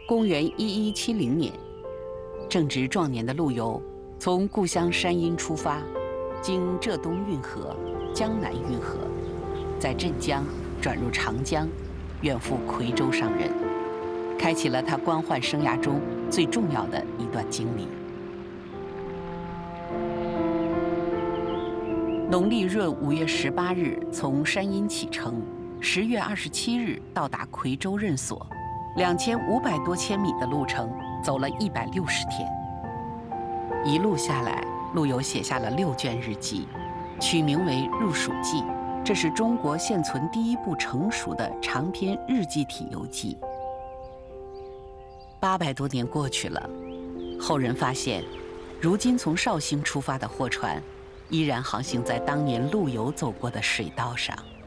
公元1170年，正值壮年的陆游从故乡山阴出发，经浙东运河、江南运河，在镇江转入长江，远赴夔州上任，开启了他官宦生涯中最重要的一段经历。农历闰5月18日从山阴启程，10月27日到达夔州任所，2500多千米的路程，走了160天。一路下来，陆游写下了6卷日记，取名为《入蜀记》，这是中国现存第一部成熟的长篇日记体游记。800多年过去了，后人发现，如今从绍兴出发的货船，依然航行在当年陆游走过的水道上。